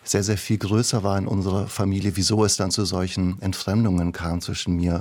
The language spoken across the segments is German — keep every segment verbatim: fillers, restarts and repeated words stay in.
sehr, sehr viel größer war in unserer Familie, wieso es dann zu solchen Entfremdungen kam zwischen mir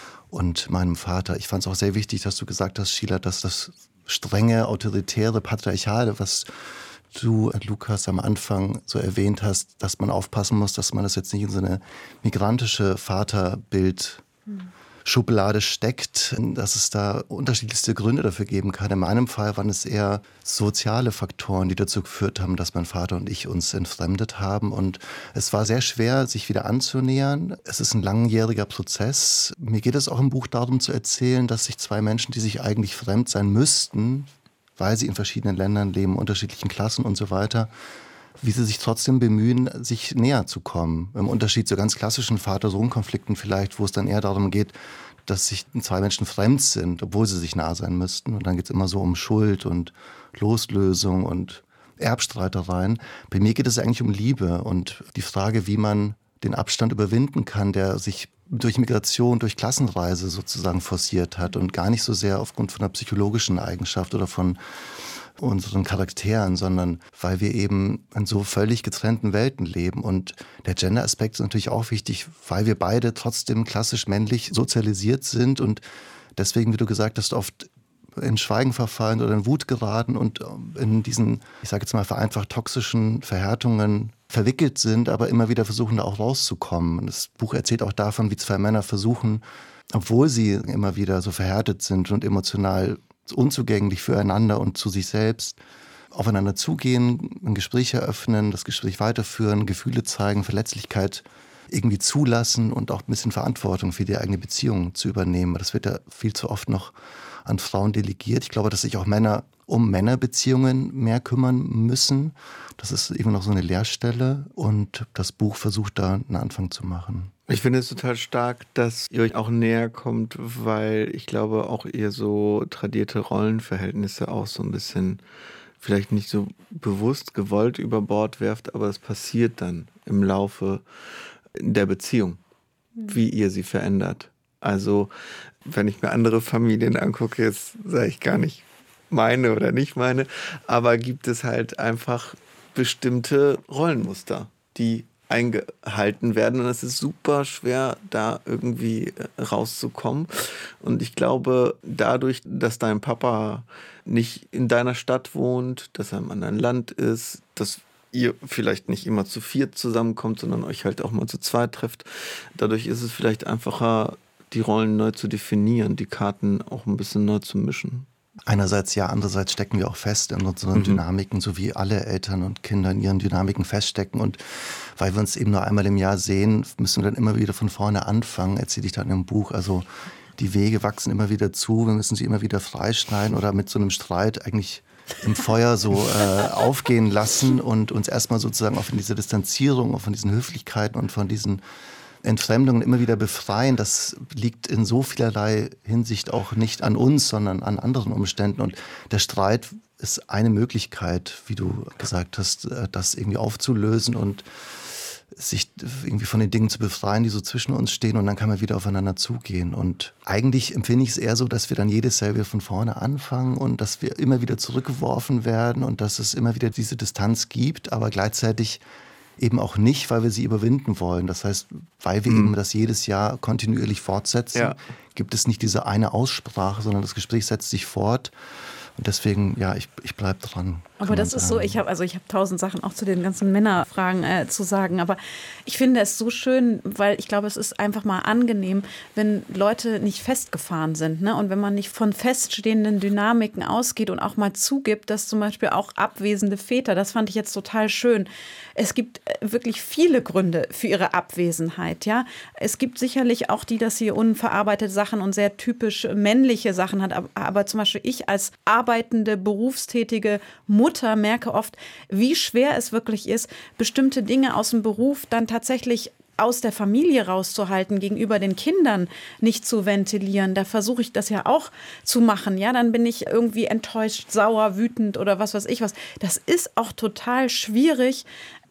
und meinem Vater. Ich fand es auch sehr wichtig, dass du gesagt hast, Sheila, dass das strenge, autoritäre, patriarchale, was du, Lukas, am Anfang so erwähnt hast, dass man aufpassen muss, dass man das jetzt nicht in so eine migrantische Vaterbild Schublade steckt, dass es da unterschiedlichste Gründe dafür geben kann. In meinem Fall waren es eher soziale Faktoren, die dazu geführt haben, dass mein Vater und ich uns entfremdet haben. Und es war sehr schwer, sich wieder anzunähern. Es ist ein langjähriger Prozess. Mir geht es auch im Buch darum zu erzählen, dass sich zwei Menschen, die sich eigentlich fremd sein müssten, weil sie in verschiedenen Ländern leben, unterschiedlichen Klassen und so weiter, wie sie sich trotzdem bemühen, sich näher zu kommen. Im Unterschied zu ganz klassischen Vater-Sohn-Konflikten vielleicht, wo es dann eher darum geht, dass sich zwei Menschen fremd sind, obwohl sie sich nah sein müssten. Und dann geht es immer so um Schuld und Loslösung und Erbstreitereien. Bei mir geht es eigentlich um Liebe und die Frage, wie man den Abstand überwinden kann, der sich durch Migration, durch Klassenreise sozusagen forciert hat und gar nicht so sehr aufgrund von einer psychologischen Eigenschaft oder von unseren Charakteren, sondern weil wir eben in so völlig getrennten Welten leben. Und der Gender-Aspekt ist natürlich auch wichtig, weil wir beide trotzdem klassisch männlich sozialisiert sind und deswegen, wie du gesagt hast, oft in Schweigen verfallen oder in Wut geraten und in diesen, ich sage jetzt mal vereinfacht, toxischen Verhärtungen verwickelt sind, aber immer wieder versuchen, da auch rauszukommen. Und das Buch erzählt auch davon, wie zwei Männer versuchen, obwohl sie immer wieder so verhärtet sind und emotional unzugänglich füreinander und zu sich selbst, aufeinander zugehen, ein Gespräch eröffnen, das Gespräch weiterführen, Gefühle zeigen, Verletzlichkeit irgendwie zulassen und auch ein bisschen Verantwortung für die eigene Beziehung zu übernehmen. Das wird ja viel zu oft noch an Frauen delegiert. Ich glaube, dass sich auch Männer um Männerbeziehungen mehr kümmern müssen. Das ist eben noch so eine Leerstelle und das Buch versucht da einen Anfang zu machen. Ich finde es total stark, dass ihr euch auch näher kommt, weil ich glaube, auch ihr so tradierte Rollenverhältnisse auch so ein bisschen vielleicht nicht so bewusst gewollt über Bord werft, aber es passiert dann im Laufe der Beziehung, wie ihr sie verändert. Also, wenn ich mir andere Familien angucke, jetzt sage ich gar nicht meine oder nicht meine, aber gibt es halt einfach bestimmte Rollenmuster, die eingehalten werden und es ist super schwer, da irgendwie rauszukommen. Und ich glaube, dadurch, dass dein Papa nicht in deiner Stadt wohnt, dass er im anderen Land ist, dass ihr vielleicht nicht immer zu viert zusammenkommt, sondern euch halt auch mal zu zweit trefft, dadurch ist es vielleicht einfacher, die Rollen neu zu definieren, die Karten auch ein bisschen neu zu mischen. Einerseits ja, andererseits stecken wir auch fest in unseren mhm. Dynamiken, so wie alle Eltern und Kinder in ihren Dynamiken feststecken. Und weil wir uns eben nur einmal im Jahr sehen, müssen wir dann immer wieder von vorne anfangen, erzähle ich dann im Buch. Also die Wege wachsen immer wieder zu, wir müssen sie immer wieder freischneiden oder mit so einem Streit eigentlich im Feuer so äh, aufgehen lassen und uns erstmal sozusagen auch von dieser Distanzierung, auch von diesen Höflichkeiten und von diesen Entfremdungen immer wieder befreien, das liegt in so vielerlei Hinsicht auch nicht an uns, sondern an anderen Umständen. Und der Streit ist eine Möglichkeit, wie du gesagt hast, das irgendwie aufzulösen und sich irgendwie von den Dingen zu befreien, die so zwischen uns stehen und dann kann man wieder aufeinander zugehen. Und eigentlich empfinde ich es eher so, dass wir dann jedes Jahr wieder von vorne anfangen und dass wir immer wieder zurückgeworfen werden und dass es immer wieder diese Distanz gibt, aber gleichzeitig eben auch nicht, weil wir sie überwinden wollen. Das heißt, weil wir mhm. eben das jedes Jahr kontinuierlich fortsetzen, ja. gibt es nicht diese eine Aussprache, sondern das Gespräch setzt sich fort. Und deswegen, ja, ich, ich bleibe dran. Aber das ist so, ich habe also ich habe tausend Sachen auch zu den ganzen Männerfragen äh, zu sagen, aber ich finde es so schön, weil ich glaube, es ist einfach mal angenehm, wenn Leute nicht festgefahren sind, ne? Und wenn man nicht von feststehenden Dynamiken ausgeht und auch mal zugibt, dass zum Beispiel auch abwesende Väter, das fand ich jetzt total schön. Es gibt wirklich viele Gründe für ihre Abwesenheit, ja. Es gibt sicherlich auch die, dass sie unverarbeitete Sachen und sehr typisch männliche Sachen hat, aber, aber zum Beispiel ich als arbeitende, berufstätige Mutter merke oft, wie schwer es wirklich ist, bestimmte Dinge aus dem Beruf dann tatsächlich aus der Familie rauszuhalten, gegenüber den Kindern nicht zu ventilieren. Da versuche ich das ja auch zu machen. Ja, dann bin ich irgendwie enttäuscht, sauer, wütend oder was weiß ich was. Das ist auch total schwierig,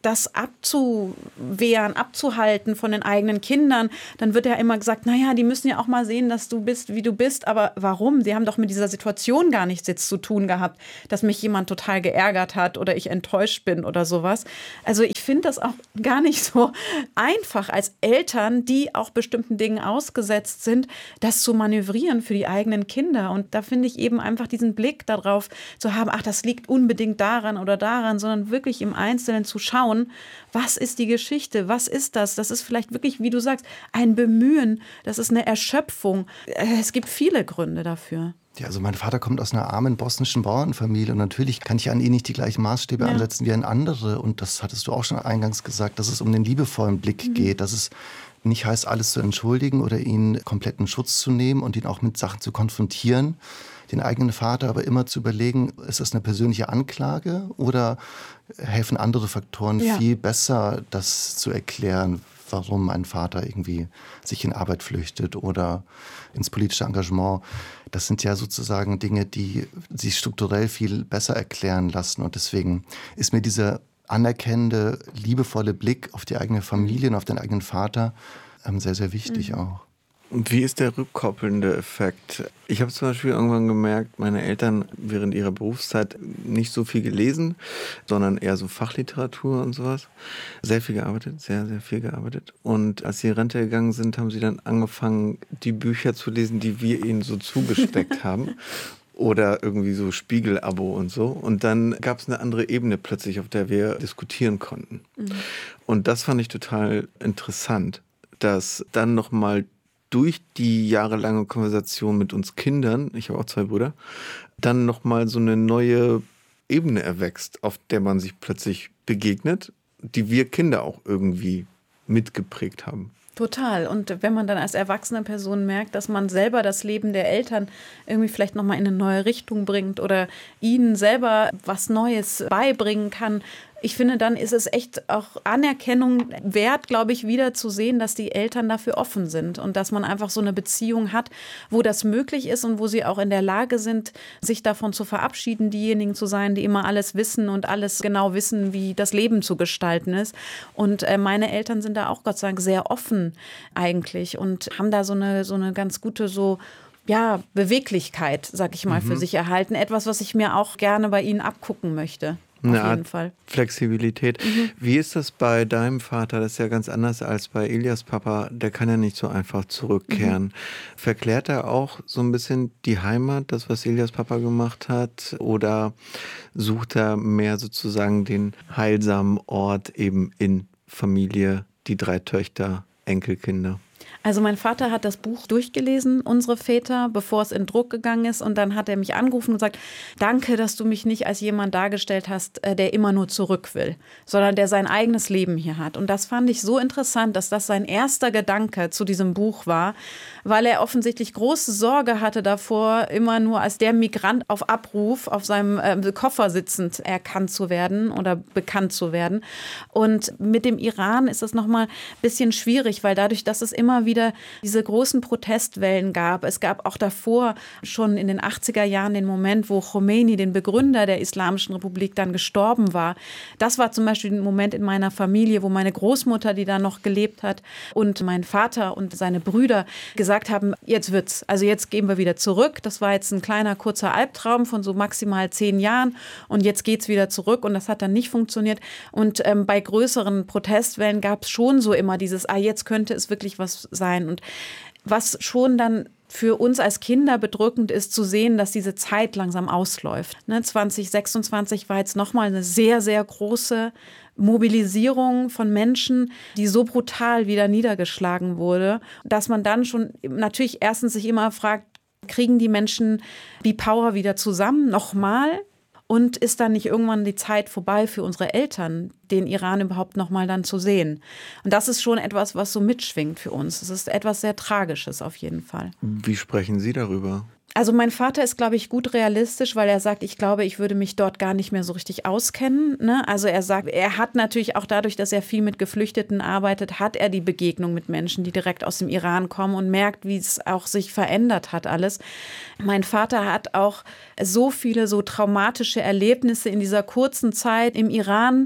das abzuwehren, abzuhalten von den eigenen Kindern, dann wird ja immer gesagt, naja, die müssen ja auch mal sehen, dass du bist, wie du bist. Aber warum? Die haben doch mit dieser Situation gar nichts jetzt zu tun gehabt, dass mich jemand total geärgert hat oder ich enttäuscht bin oder sowas. Also ich finde das auch gar nicht so einfach als Eltern, die auch bestimmten Dingen ausgesetzt sind, das zu manövrieren für die eigenen Kinder. Und da finde ich eben einfach diesen Blick darauf zu haben, ach, das liegt unbedingt daran oder daran, sondern wirklich im Einzelnen zu schauen, was ist die Geschichte, was ist das? Das ist vielleicht wirklich, wie du sagst, ein Bemühen, das ist eine Erschöpfung. Es gibt viele Gründe dafür. Ja, also mein Vater kommt aus einer armen bosnischen Bauernfamilie und natürlich kann ich an ihn nicht die gleichen Maßstäbe ja. ansetzen wie an andere. Und das hattest du auch schon eingangs gesagt, dass es um den liebevollen Blick mhm. geht, dass es nicht heißt, alles zu entschuldigen oder ihn komplett in Schutz zu nehmen und ihn auch mit Sachen zu konfrontieren, den eigenen Vater aber immer zu überlegen, ist das eine persönliche Anklage oder helfen andere Faktoren ja. viel besser, das zu erklären, warum ein Vater irgendwie sich in Arbeit flüchtet oder ins politische Engagement. Das sind ja sozusagen Dinge, die sich strukturell viel besser erklären lassen. Und deswegen ist mir dieser anerkennende, liebevolle Blick auf die eigene Familie und auf den eigenen Vater ähm, sehr, sehr wichtig mhm. auch. Und wie ist der rückkoppelnde Effekt? Ich habe zum Beispiel irgendwann gemerkt, meine Eltern während ihrer Berufszeit nicht so viel gelesen, sondern eher so Fachliteratur und sowas. Sehr viel gearbeitet, sehr, sehr viel gearbeitet. Und als sie in Rente gegangen sind, haben sie dann angefangen, die Bücher zu lesen, die wir ihnen so zugesteckt haben. Oder irgendwie so Spiegel-Abo und so. Und dann gab es eine andere Ebene plötzlich, auf der wir diskutieren konnten. Mhm. Und das fand ich total interessant, dass dann nochmal durch die jahrelange Konversation mit uns Kindern, ich habe auch zwei Brüder, dann nochmal so eine neue Ebene erwächst, auf der man sich plötzlich begegnet, die wir Kinder auch irgendwie mitgeprägt haben. Total. Und wenn man dann als erwachsene Person merkt, dass man selber das Leben der Eltern irgendwie vielleicht nochmal in eine neue Richtung bringt oder ihnen selber was Neues beibringen kann, ich finde, dann ist es echt auch Anerkennung wert, glaube ich, wieder zu sehen, dass die Eltern dafür offen sind und dass man einfach so eine Beziehung hat, wo das möglich ist und wo sie auch in der Lage sind, sich davon zu verabschieden, diejenigen zu sein, die immer alles wissen und alles genau wissen, wie das Leben zu gestalten ist. Und äh, meine Eltern sind da auch, Gott sei Dank, sehr offen eigentlich und haben da so eine, so eine ganz gute so ja, Beweglichkeit, sag ich mal, mhm. für sich erhalten. Etwas, was ich mir auch gerne bei ihnen abgucken möchte. Auf Eine jeden Fall. Flexibilität. Mhm. Wie ist das bei deinem Vater? Das ist ja ganz anders als bei Elias Papa. Der kann ja nicht so einfach zurückkehren. Mhm. Verklärt er auch so ein bisschen die Heimat, das, was Elias Papa gemacht hat? Oder sucht er mehr sozusagen den heilsamen Ort eben in Familie, die drei Töchter, Enkelkinder? Also mein Vater hat das Buch durchgelesen, Unsere Väter, bevor es in Druck gegangen ist. Und dann hat er mich angerufen und gesagt, danke, dass du mich nicht als jemand dargestellt hast, der immer nur zurück will, sondern der sein eigenes Leben hier hat. Und das fand ich so interessant, dass das sein erster Gedanke zu diesem Buch war, weil er offensichtlich große Sorge hatte davor, immer nur als der Migrant auf Abruf auf seinem äh, Koffer sitzend erkannt zu werden oder bekannt zu werden. Und mit dem Iran ist das nochmal ein bisschen schwierig, weil dadurch, dass es immer wieder diese großen Protestwellen gab. Es gab auch davor schon in den achtziger Jahren den Moment, wo Khomeini, den Begründer der Islamischen Republik, dann gestorben war. Das war zum Beispiel ein Moment in meiner Familie, wo meine Großmutter, die da noch gelebt hat, und mein Vater und seine Brüder gesagt haben, jetzt wird's, also jetzt gehen wir wieder zurück. Das war jetzt ein kleiner, kurzer Albtraum von so maximal zehn Jahren und jetzt geht's wieder zurück und das hat dann nicht funktioniert. Und ähm, bei größeren Protestwellen gab es schon so immer dieses, ah, jetzt könnte es wirklich was sein. Und was schon dann für uns als Kinder bedrückend ist, zu sehen, dass diese Zeit langsam ausläuft. Ne, zwanzig sechsundzwanzig war jetzt nochmal eine sehr, sehr große Mobilisierung von Menschen, die so brutal wieder niedergeschlagen wurde, dass man dann schon natürlich erstens sich immer fragt, kriegen die Menschen die Power wieder zusammen, nochmal? Und ist dann nicht irgendwann die Zeit vorbei für unsere Eltern, den Iran überhaupt noch mal dann zu sehen? Und das ist schon etwas, was so mitschwingt für uns. Es ist etwas sehr Tragisches auf jeden Fall. Wie sprechen Sie darüber? Also mein Vater ist, glaube ich, gut realistisch, weil er sagt, ich glaube, ich würde mich dort gar nicht mehr so richtig auskennen. Ne? Also er sagt, er hat natürlich auch dadurch, dass er viel mit Geflüchteten arbeitet, hat er die Begegnung mit Menschen, die direkt aus dem Iran kommen und merkt, wie es auch sich verändert hat alles. Mein Vater hat auch so viele so traumatische Erlebnisse in dieser kurzen Zeit im Iran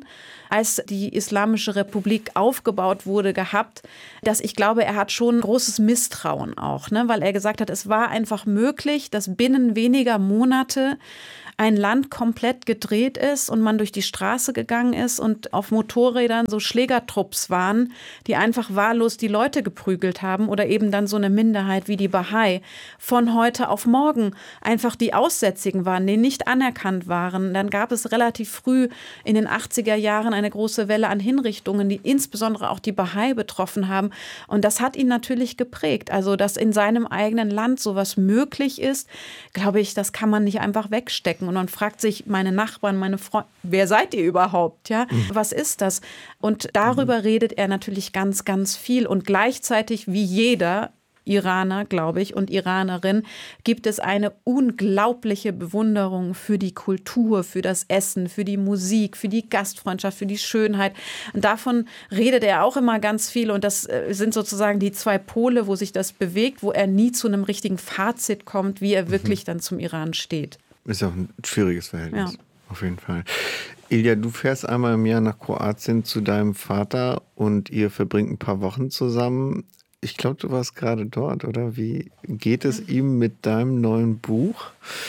als die Islamische Republik aufgebaut wurde, gehabt, dass ich glaube, er hat schon großes Misstrauen auch, ne? Weil er gesagt hat, es war einfach möglich, dass binnen weniger Monate ein Land komplett gedreht ist und man durch die Straße gegangen ist und auf Motorrädern so Schlägertrupps waren, die einfach wahllos die Leute geprügelt haben oder eben dann so eine Minderheit wie die Bahai von heute auf morgen einfach die Aussätzigen waren, die nicht anerkannt waren. Dann gab es relativ früh in den achtziger Jahren eine große Welle an Hinrichtungen, die insbesondere auch die Bahai betroffen haben. Und das hat ihn natürlich geprägt. Also, dass in seinem eigenen Land sowas möglich ist, glaube ich, das kann man nicht einfach wegstecken. Und man fragt sich, meine Nachbarn, meine Freunde, wer seid ihr überhaupt? Ja, mhm. Was ist das? Und darüber mhm. redet er natürlich ganz, ganz viel. Und gleichzeitig, wie jeder Iraner, glaube ich, und Iranerin, gibt es eine unglaubliche Bewunderung für die Kultur, für das Essen, für die Musik, für die Gastfreundschaft, für die Schönheit. Und davon redet er auch immer ganz viel. Und das sind sozusagen die zwei Pole, wo sich das bewegt, wo er nie zu einem richtigen Fazit kommt, wie er wirklich mhm. dann zum Iran steht. Ist auch ein schwieriges Verhältnis, ja. Auf jeden Fall. Ilja, du fährst einmal im Jahr nach Kroatien zu deinem Vater und ihr verbringt ein paar Wochen zusammen. Ich glaube, du warst gerade dort, oder? Wie geht es ihm mit deinem neuen Buch?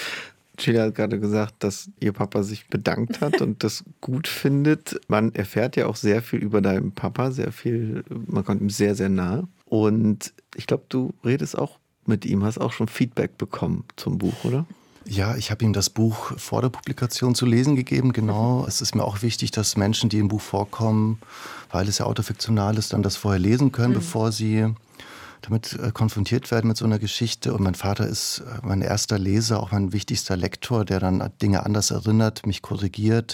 Sheila hat gerade gesagt, dass ihr Papa sich bedankt hat und das gut findet. Man erfährt ja auch sehr viel über deinen Papa, sehr viel, man kommt ihm sehr, sehr nah. Und ich glaube, du redest auch mit ihm, hast auch schon Feedback bekommen zum Buch, oder? Ja, ich habe ihm das Buch vor der Publikation zu lesen gegeben, genau. Es ist mir auch wichtig, dass Menschen, die im Buch vorkommen, weil es ja autofiktional ist, dann das vorher lesen können, mhm. bevor sie damit äh, konfrontiert werden mit so einer Geschichte. Und mein Vater ist äh, mein erster Leser, auch mein wichtigster Lektor, der dann Dinge anders erinnert, mich korrigiert,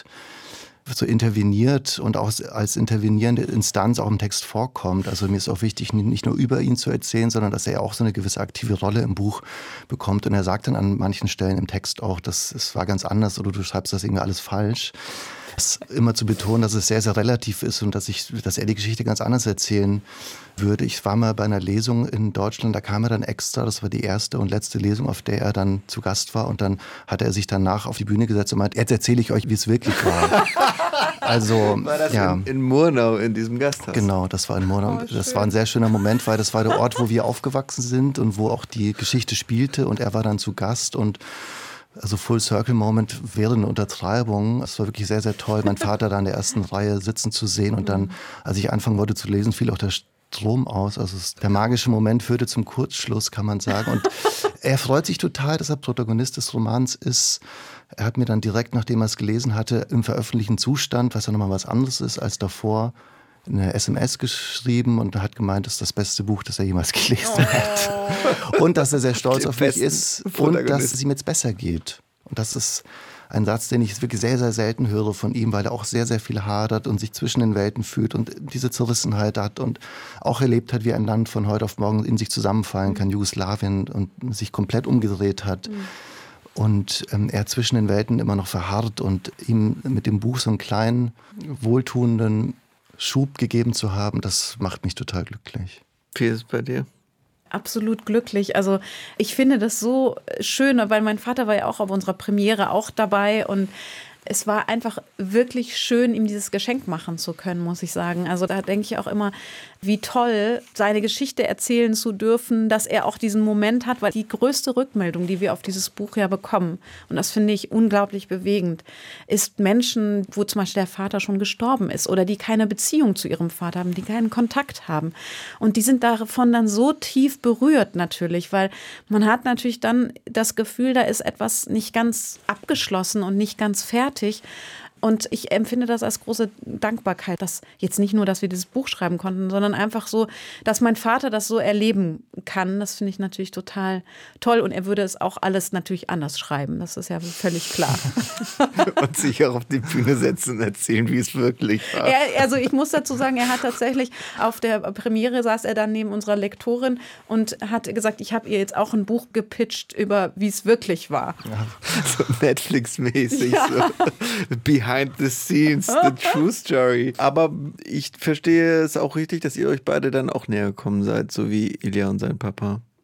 so interveniert und auch als intervenierende Instanz auch im Text vorkommt. Also mir ist auch wichtig, nicht nur über ihn zu erzählen, sondern dass er auch so eine gewisse aktive Rolle im Buch bekommt. Und er sagt dann an manchen Stellen im Text auch, dass es war ganz anders oder du schreibst das irgendwie alles falsch. Das immer zu betonen, dass es sehr, sehr relativ ist und dass ich, dass er die Geschichte ganz anders erzählen würde. Ich war mal bei einer Lesung in Deutschland, da kam er dann extra, das war die erste und letzte Lesung, auf der er dann zu Gast war und dann hat er sich danach auf die Bühne gesetzt und meint, jetzt erzähle ich euch, wie es wirklich war. Also, war das ja. in, in Murnau, in diesem Gasthaus? Genau, das war in Murnau. Oh, das war ein sehr schöner Moment, weil das war der Ort, wo wir aufgewachsen sind und wo auch die Geschichte spielte und er war dann zu Gast und also Full Circle Moment wäre eine Untertreibung. Es war wirklich sehr, sehr toll, meinen Vater da in der ersten Reihe sitzen zu sehen. Und dann, als ich anfangen wollte zu lesen, fiel auch der Strom aus. Also es, der magische Moment führte zum Kurzschluss, kann man sagen. Und er freut sich total, dass er Protagonist des Romans ist. Er hat mir dann direkt, nachdem er es gelesen hatte, im veröffentlichten Zustand, was ja nochmal was anderes ist als davor, eine S M S geschrieben und hat gemeint, das ist das beste Buch, das er jemals gelesen oh. hat. Und dass er sehr stolz Die auf mich ist und dass es ihm jetzt besser geht. Und das ist ein Satz, den ich wirklich sehr, sehr selten höre von ihm, weil er auch sehr, sehr viel hadert und sich zwischen den Welten fühlt und diese Zerrissenheit hat und auch erlebt hat, wie ein Land von heute auf morgen in sich zusammenfallen kann, Jugoslawien, und sich komplett umgedreht hat. Mhm. Und ähm, er zwischen den Welten immer noch verharrt und ihm mit dem Buch so einen kleinen, wohltuenden Schub gegeben zu haben, das macht mich total glücklich. Wie ist es bei dir? Absolut glücklich. Also ich finde das so schön, weil mein Vater war ja auch auf unserer Premiere auch dabei und es war einfach wirklich schön, ihm dieses Geschenk machen zu können, muss ich sagen. Also da denke ich auch immer, wie toll, seine Geschichte erzählen zu dürfen, dass er auch diesen Moment hat, weil die größte Rückmeldung, die wir auf dieses Buch ja bekommen, und das finde ich unglaublich bewegend, ist Menschen, wo zum Beispiel der Vater schon gestorben ist oder die keine Beziehung zu ihrem Vater haben, die keinen Kontakt haben. Und die sind davon dann so tief berührt natürlich, weil man hat natürlich dann das Gefühl, da ist etwas nicht ganz abgeschlossen und nicht ganz fertig. Und ich empfinde das als große Dankbarkeit, dass jetzt nicht nur, dass wir dieses Buch schreiben konnten, sondern einfach so, dass mein Vater das so erleben kann. Das finde ich natürlich total toll. Und er würde es auch alles natürlich anders schreiben. Das ist ja völlig klar. Und sich auch auf die Bühne setzen und erzählen, wie es wirklich war. Er, also ich muss dazu sagen, er hat tatsächlich auf der Premiere saß er dann neben unserer Lektorin und hat gesagt, ich habe ihr jetzt auch ein Buch gepitcht über, wie es wirklich war. Ja, so Netflix-mäßig. Ja. So. Behind the scenes, the true story. Aber ich verstehe es auch richtig, dass ihr euch beide dann auch näher gekommen seid, so wie Ilja und sein Papa.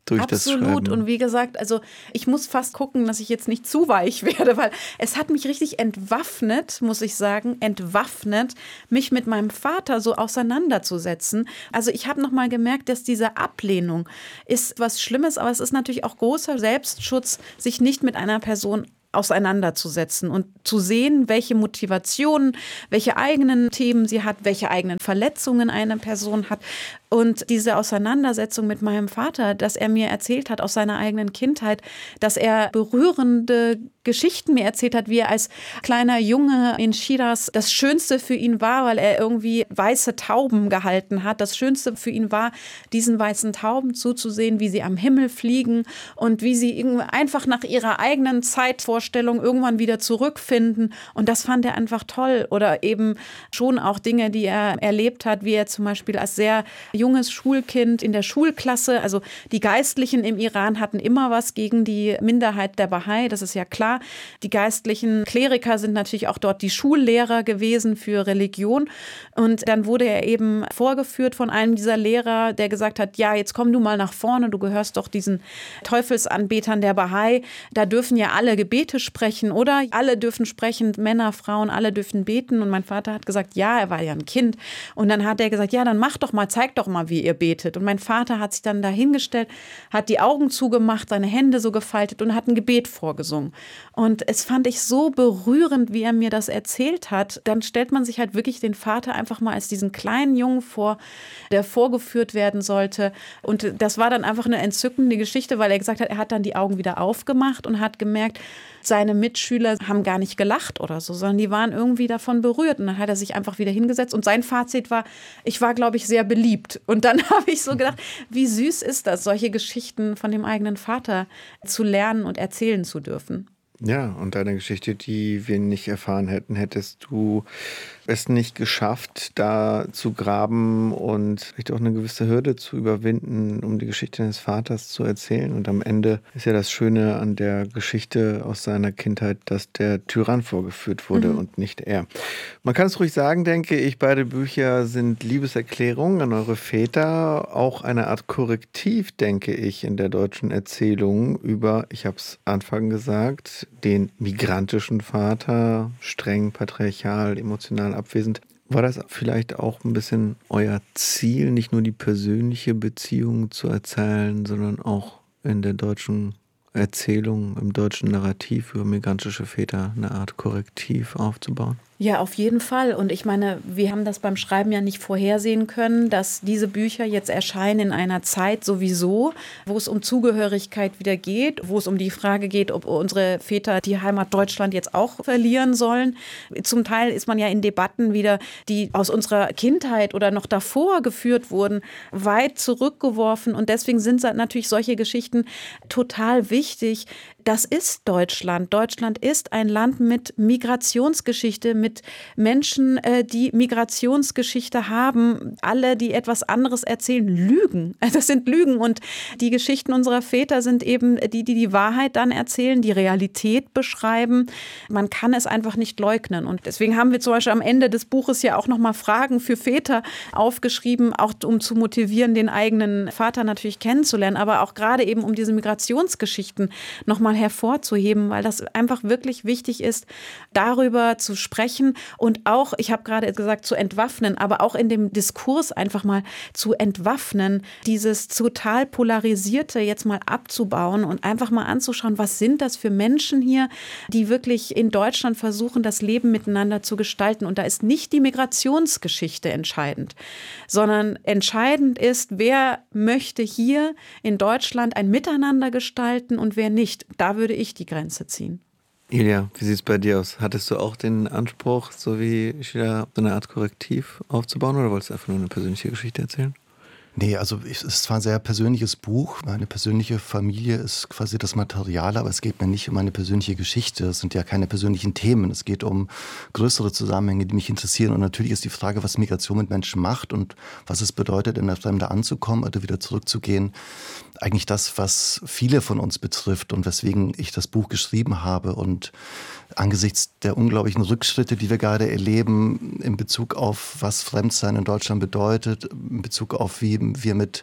durch Absolut. das Schreiben. Absolut. Und wie gesagt, also ich muss fast gucken, dass ich jetzt nicht zu weich werde, weil es hat mich richtig entwaffnet, muss ich sagen, entwaffnet, mich mit meinem Vater so auseinanderzusetzen. Also ich habe nochmal gemerkt, dass diese Ablehnung ist was Schlimmes, aber es ist natürlich auch großer Selbstschutz, sich nicht mit einer Person auseinanderzusetzen und zu sehen, welche Motivationen, welche eigenen Themen sie hat, welche eigenen Verletzungen eine Person hat. Und diese Auseinandersetzung mit meinem Vater, dass er mir erzählt hat aus seiner eigenen Kindheit, dass er berührende Geschichten mir erzählt hat, wie er als kleiner Junge in Shiraz das Schönste für ihn war, weil er irgendwie weiße Tauben gehalten hat. Das Schönste für ihn war, diesen weißen Tauben zuzusehen, wie sie am Himmel fliegen und wie sie einfach nach ihrer eigenen Zeitvorstellung irgendwann wieder zurückfinden. Und das fand er einfach toll. Oder eben schon auch Dinge, die er erlebt hat, wie er zum Beispiel als sehr junges Schulkind in der Schulklasse, also die Geistlichen im Iran hatten immer was gegen die Minderheit der Bahai, das ist ja klar. Die geistlichen Kleriker sind natürlich auch dort die Schullehrer gewesen für Religion. Und dann wurde er eben vorgeführt von einem dieser Lehrer, der gesagt hat, ja, jetzt komm du mal nach vorne, du gehörst doch diesen Teufelsanbetern der Bahai. Da dürfen ja alle Gebete sprechen, oder? Alle dürfen sprechen, Männer, Frauen, alle dürfen beten. Und mein Vater hat gesagt, ja, er war ja ein Kind. Und dann hat er gesagt, ja, dann mach doch mal, zeig doch mal, wie ihr betet. Und mein Vater hat sich dann dahingestellt, hat die Augen zugemacht, seine Hände so gefaltet und hat ein Gebet vorgesungen. Und es fand ich so berührend, wie er mir das erzählt hat. Dann stellt man sich halt wirklich den Vater einfach mal als diesen kleinen Jungen vor, der vorgeführt werden sollte. Und das war dann einfach eine entzückende Geschichte, weil er gesagt hat, er hat dann die Augen wieder aufgemacht und hat gemerkt, seine Mitschüler haben gar nicht gelacht oder so, sondern die waren irgendwie davon berührt. Und dann hat er sich einfach wieder hingesetzt. Und sein Fazit war, ich war, glaube ich, sehr beliebt. Und dann habe ich so gedacht, wie süß ist das, solche Geschichten von dem eigenen Vater zu lernen und erzählen zu dürfen. Ja, und eine Geschichte, die wir nicht erfahren hätten, hättest du es nicht geschafft, da zu graben und vielleicht auch eine gewisse Hürde zu überwinden, um die Geschichte deines Vaters zu erzählen. Und am Ende ist ja das Schöne an der Geschichte aus seiner Kindheit, dass der Tyrann vorgeführt wurde mhm. und nicht er. Man kann es ruhig sagen, denke ich, beide Bücher sind Liebeserklärungen an eure Väter, auch eine Art Korrektiv, denke ich, in der deutschen Erzählung über, ich habe es Anfang gesagt, den migrantischen Vater, streng, patriarchal, emotional abwesend. War das vielleicht auch ein bisschen euer Ziel, nicht nur die persönliche Beziehung zu erzählen, sondern auch in der deutschen Erzählung, im deutschen Narrativ über migrantische Väter eine Art Korrektiv aufzubauen? Ja, auf jeden Fall. Und ich meine, wir haben das beim Schreiben ja nicht vorhersehen können, dass diese Bücher jetzt erscheinen in einer Zeit sowieso, wo es um Zugehörigkeit wieder geht, wo es um die Frage geht, ob unsere Väter die Heimat Deutschland jetzt auch verlieren sollen. Zum Teil ist man ja in Debatten wieder, die aus unserer Kindheit oder noch davor geführt wurden, weit zurückgeworfen. Und deswegen sind natürlich solche Geschichten total wichtig. Das ist Deutschland. Deutschland ist ein Land mit Migrationsgeschichte, mit Menschen, die Migrationsgeschichte haben. Alle, die etwas anderes erzählen, lügen. Das sind Lügen. Und die Geschichten unserer Väter sind eben die, die die Wahrheit dann erzählen, die Realität beschreiben. Man kann es einfach nicht leugnen. Und deswegen haben wir zum Beispiel am Ende des Buches ja auch nochmal Fragen für Väter aufgeschrieben, auch um zu motivieren, den eigenen Vater natürlich kennenzulernen, aber auch gerade eben um diese Migrationsgeschichten nochmal hervorzuheben, weil das einfach wirklich wichtig ist, darüber zu sprechen und auch, ich habe gerade gesagt, zu entwaffnen, aber auch in dem Diskurs einfach mal zu entwaffnen, dieses total Polarisierte jetzt mal abzubauen und einfach mal anzuschauen, was sind das für Menschen hier, die wirklich in Deutschland versuchen, das Leben miteinander zu gestalten. Und da ist nicht die Migrationsgeschichte entscheidend, sondern entscheidend ist, wer möchte hier in Deutschland ein Miteinander gestalten und wer nicht. Da würde ich die Grenze ziehen. Ilja, wie sieht es bei dir aus? Hattest du auch den Anspruch, so wie Sheila, so eine Art Korrektiv aufzubauen oder wolltest du einfach nur eine persönliche Geschichte erzählen? Nee, also es ist zwar ein sehr persönliches Buch. Meine persönliche Familie ist quasi das Material, aber es geht mir nicht um eine persönliche Geschichte. Es sind ja keine persönlichen Themen. Es geht um größere Zusammenhänge, die mich interessieren. Und natürlich ist die Frage, was Migration mit Menschen macht und was es bedeutet, in der Fremde anzukommen oder wieder zurückzugehen, eigentlich das, was viele von uns betrifft und weswegen ich das Buch geschrieben habe. Und angesichts der unglaublichen Rückschritte, die wir gerade erleben in Bezug auf, was Fremdsein in Deutschland bedeutet, in Bezug auf, wie wir mit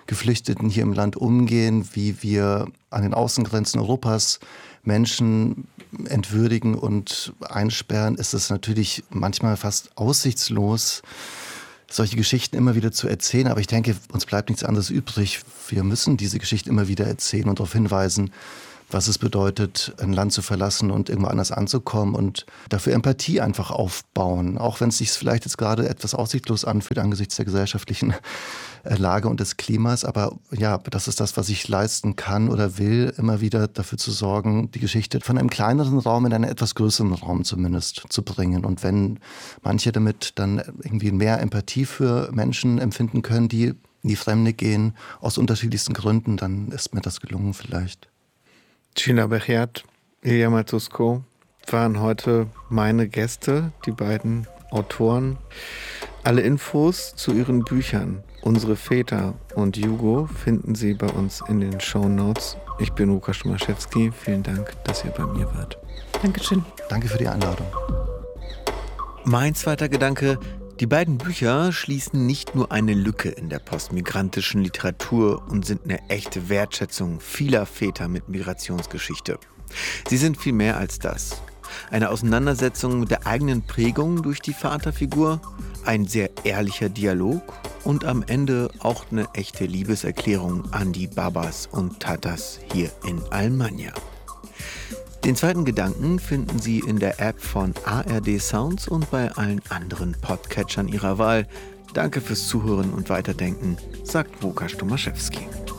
Geflüchteten hier im Land umgehen, wie wir an den Außengrenzen Europas Menschen entwürdigen und einsperren, ist es natürlich manchmal fast aussichtslos, solche Geschichten immer wieder zu erzählen. Aber ich denke, uns bleibt nichts anderes übrig. Wir müssen diese Geschichte immer wieder erzählen und darauf hinweisen, was es bedeutet, ein Land zu verlassen und irgendwo anders anzukommen und dafür Empathie einfach aufbauen. Auch wenn es sich vielleicht jetzt gerade etwas aussichtslos anfühlt angesichts der gesellschaftlichen Lage und des Klimas. Aber ja, das ist das, was ich leisten kann oder will, immer wieder dafür zu sorgen, die Geschichte von einem kleineren Raum in einen etwas größeren Raum zumindest zu bringen. Und wenn manche damit dann irgendwie mehr Empathie für Menschen empfinden können, die in die Fremde gehen, aus unterschiedlichsten Gründen, dann ist mir das gelungen vielleicht. Sheila Bechert, Ilya Matusko waren heute meine Gäste, die beiden Autoren. Alle Infos zu ihren Büchern, Unsere Väter und Jugo, finden Sie bei uns in den Shownotes. Ich bin Łukasz Tomaszewski. Vielen Dank, dass ihr bei mir wart. Dankeschön. Danke für die Einladung. Mein zweiter Gedanke: Die beiden Bücher schließen nicht nur eine Lücke in der postmigrantischen Literatur und sind eine echte Wertschätzung vieler Väter mit Migrationsgeschichte. Sie sind viel mehr als das. Eine Auseinandersetzung mit der eigenen Prägung durch die Vaterfigur, ein sehr ehrlicher Dialog und am Ende auch eine echte Liebeserklärung an die Babas und Tatas hier in Almania. Den zweiten Gedanken finden Sie in der App von A R D Sounds und bei allen anderen Podcatchern Ihrer Wahl. Danke fürs Zuhören und Weiterdenken, sagt Łukasz Tomaszewski.